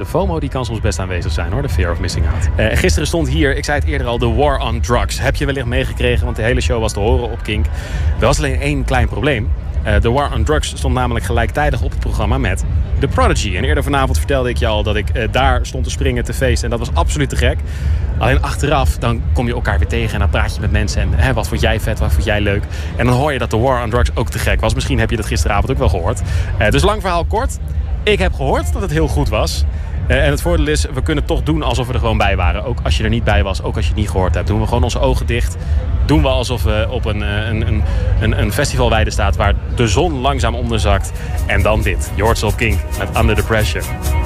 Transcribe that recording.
de FOMO die kan soms best aanwezig zijn hoor, de fear of missing out. Gisteren stond hier, ik zei het eerder al, de war on drugs. Heb je wellicht meegekregen, want de hele show was te horen op Kink. Er was alleen één klein probleem. De war on drugs stond namelijk gelijktijdig op het programma met The Prodigy. En eerder vanavond vertelde ik je al dat ik daar stond te springen, te feesten. En dat was absoluut te gek. Alleen achteraf, dan kom je elkaar weer tegen en dan praat je met mensen. En wat vond jij vet, wat vond jij leuk? En dan hoor je dat de war on drugs ook te gek was. Misschien heb je dat gisteravond ook wel gehoord. Dus lang verhaal kort. Ik heb gehoord dat het heel goed was. En het voordeel is, we kunnen toch doen alsof we er gewoon bij waren. Ook als je er niet bij was, ook als je het niet gehoord hebt. Doen we gewoon onze ogen dicht. Doen we alsof we op een festivalweide staan waar de zon langzaam onderzakt. En dan dit. Je hoort ze op Kink met Under the Pressure.